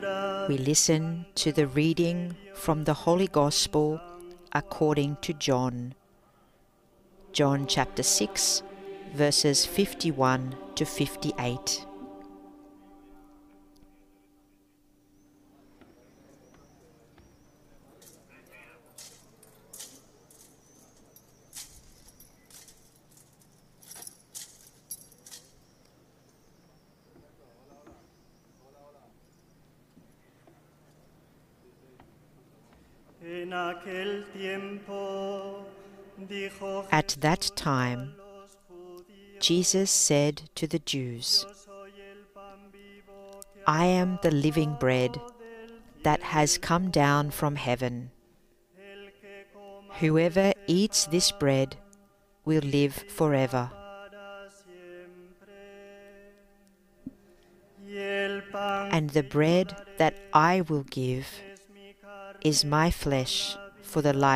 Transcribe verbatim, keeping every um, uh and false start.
We listen to the reading from the Holy Gospel according to John. John chapter six, verses fifty-one to fifty-eight. At that time, Jesus said to the Jews, "I am the living bread that has come down from heaven. Whoever eats this bread will live forever. And the bread that I will give is my flesh for the life